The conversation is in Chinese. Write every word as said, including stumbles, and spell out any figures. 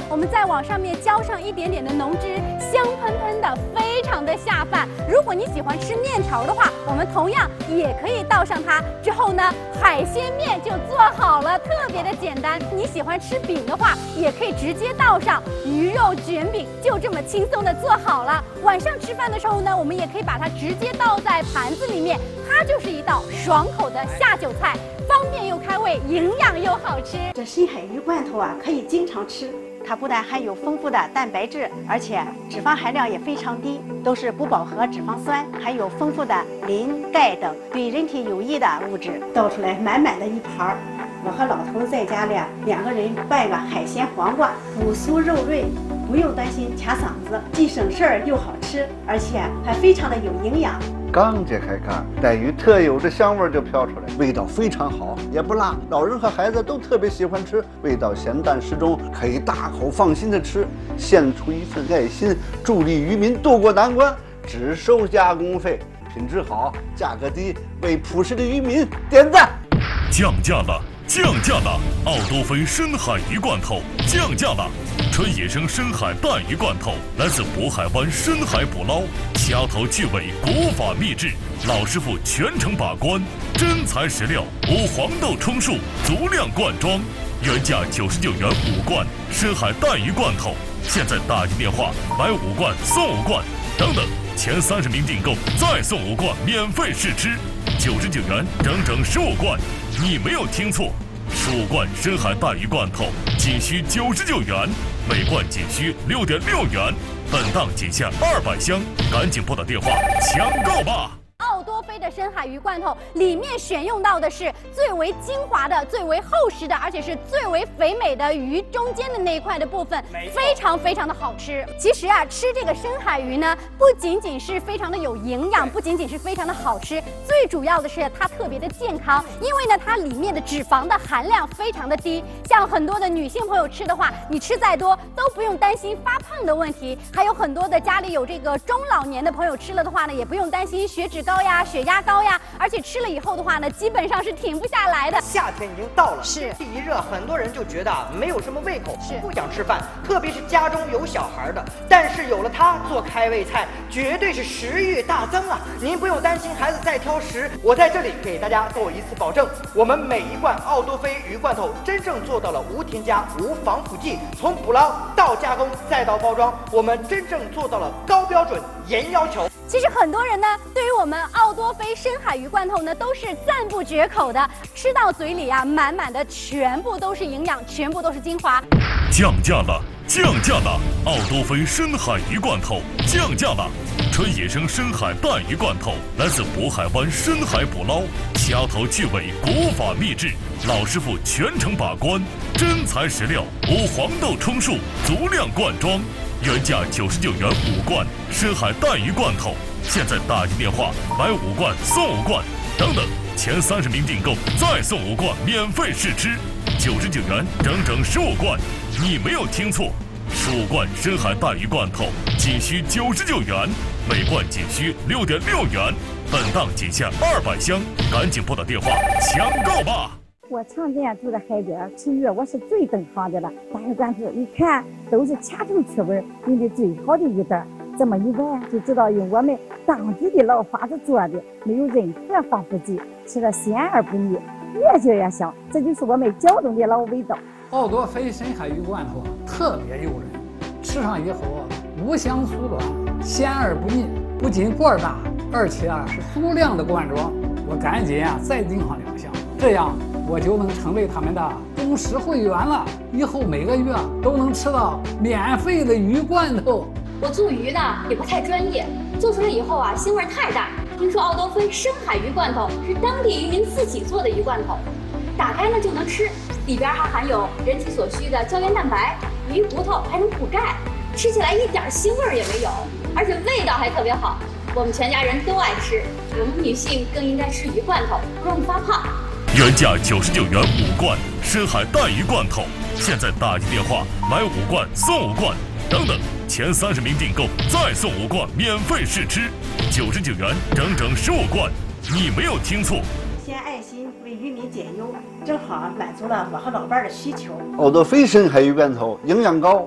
我们再往上面浇上一点点的浓汁，香喷喷的，非常的下饭。如果你喜欢吃面条的话，我们同样也可以倒上它。之后呢，海鲜面就做好了，特别的简单。你喜欢吃饼的话，也可以直接倒上鱼肉卷饼，就这么轻松的做好了。晚上吃饭的时候呢，我们也可以把它直接倒在盘子里面，它就是一道爽口的下酒菜，方便又开胃，营养又好吃。 这深海鱼罐头啊，可以经常吃。它不但含有丰富的蛋白质，而且脂肪含量也非常低，都是不饱和脂肪酸，含有丰富的磷、钙等对人体有益的物质。倒出来满满的一盘儿，我和老头在家里两个人拌个海鲜黄瓜，骨酥肉润，不用担心卡嗓子，既省事儿又好吃，而且还非常的有营养。 刚揭开盖，带鱼特有的香味就飘出来，味道非常好，也不辣，老人和孩子都特别喜欢吃，味道咸淡适中，可以大口放心的吃，献出一份爱心，助力渔民渡过难关，只收加工费，品质好，价格低，为朴实的渔民点赞。 降价了，降价了！奥多菲深海鱼罐头降价了。纯野生深海淡鱼罐头来自渤海湾深海捕捞，掐头去尾，国法秘制，老师傅全程把关，真材实料，无黄豆充数，足量灌装，原价九十九元五罐深海淡鱼罐头，现在打进电话买五罐送五罐，等等，前三十名订购再送五罐免费试吃，九十九元整整十五罐，你没有听错。十五罐深海淡鱼罐头仅需九十九元，每罐仅需六点六元，本档仅限二百箱，赶紧拨打电话抢购吧！ 奥多菲的深海鱼罐头里面选用到的是最为精华的、最为厚实的，而且是最为肥美的鱼中间的那一块的部分，非常非常的好吃。其实啊，吃这个深海鱼呢，不仅仅是非常的有营养，不仅仅是非常的好吃，最主要的是它特别的健康，因为呢，它里面的脂肪的含量非常的低。像很多的女性朋友吃的话，你吃再多都不用担心发胖的问题。还有很多的家里有这个中老年的朋友吃了的话呢，也不用担心血脂高呀、血压高呀，而且吃了以后的话呢，基本上是停不下来的。 夏天已经到了， 是天气一热，很多人就觉得没有什么胃口， 是不想吃饭，特别是家中有小孩的。但是有了它做开胃菜，绝对是食欲大增啊！您不用担心孩子再挑食，我在这里给大家做一次保证，我们每一罐奥多菲鱼罐头真正做到了无添加、无防腐剂，从捕捞到加工再到包装，我们真正做到了高标准、严要求。 其实很多人呢，对于我们奥多菲深海鱼罐头呢，都是赞不绝口的。吃到嘴里啊，满满的全部都是营养，全部都是精华。 降价了，降价了！奥多菲深海鱼罐头降价了。纯野生深海淡鱼罐头来自渤海湾深海捕捞，掐头去尾，国法秘制，老师傅全程把关，真材实料，无黄豆充数，足量灌装。原价九十九元五罐深海淡鱼罐头，现在打进电话买五罐送五罐，等等，前三十名订购再送五罐免费试吃，九十九元整整十五罐，你没有听错，十五罐深海淡鱼罐头仅需九十九元，每罐仅需六点六元，本档仅限二百箱，赶紧拨打电话抢购吧！ 我常年住在海边吃鱼，我是最懂行的了。大鱼罐头一看都是掐头去尾，用的最好的鱼蛋，这么一闻就知道用我们当地的老法子做的，没有任何防腐剂，吃了鲜而不腻，越嚼越香，这就是我们胶东的老味道。 奥多菲深海鱼罐头特别诱人，吃上以后无香酥软，鲜而不腻，不仅罐大，而且啊是足量的灌装。我赶紧啊再订上两箱，这样我就能成为他们的忠实会员了，以后每个月都能吃到免费的鱼罐头。 我做鱼的也不太专业，做出来以后啊腥味太大。听说奥多菲深海鱼罐头是当地渔民自己做的鱼罐头，打开呢就能吃，里边还含有人体所需的胶原蛋白，鱼骨头还能补钙，吃起来一点腥味也没有，而且味道还特别好。我们全家人都爱吃，我们女性更应该吃鱼罐头，不容易发胖。 原价九十九元五罐深海淡鱼罐头，现在打进电话买五罐送五罐，等等，前三十名订购再送五罐免费试吃，九十九元整整十五罐，你没有听错。 先爱心为渔民减忧，正好满足了我和老伴儿的需求。 奥多菲深海鱼罐头营养高。